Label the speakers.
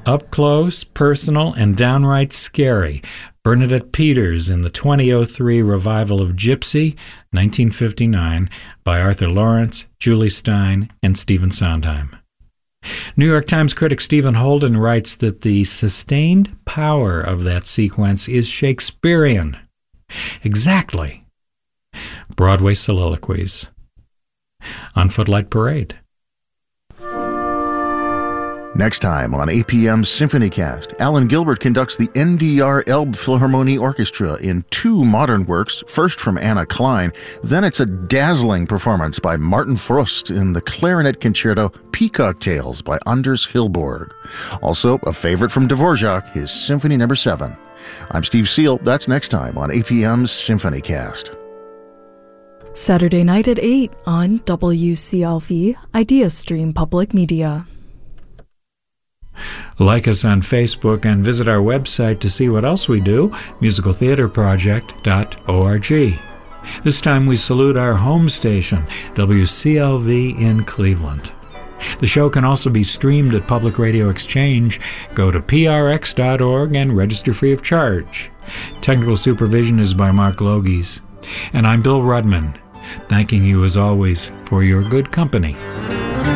Speaker 1: Up close, personal, and downright scary. Bernadette Peters in the 2003 revival of Gypsy, 1959, by Arthur Lawrence, Julie Stein, and Stephen Sondheim. New York Times critic Stephen Holden writes that the sustained power of that sequence is Shakespearean. Exactly. Broadway soliloquies. On Footlight Parade.
Speaker 2: Next time on APM's SymphonyCast, Alan Gilbert conducts the NDR Elbphilharmonie Orchestra in 2 modern works, first from Anna Klein, then it's a dazzling performance by Martin Frost in the clarinet concerto Peacock Tales by Anders Hillborg. Also, a favorite from Dvorak, his Symphony No. 7. I'm Steve Seal. That's next time on APM's SymphonyCast.
Speaker 3: Saturday night at 8 on WCLV IdeaStream Public Media.
Speaker 1: Like us on Facebook and visit our website to see what else we do, musicaltheaterproject.org. This time we salute our home station, WCLV in Cleveland. The show can also be streamed at Public Radio Exchange. Go to prx.org and register free of charge. Technical supervision is by Mark Logies. And I'm Bill Rudman, thanking you as always for your good company.